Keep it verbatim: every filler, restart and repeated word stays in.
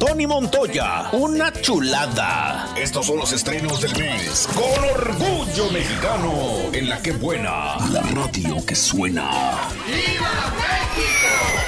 Tony Montoya. Una chulada. Estos son los estrenos del mes. Con orgullo mexicano. En la que buena. La radio que suena. ¡Viva México!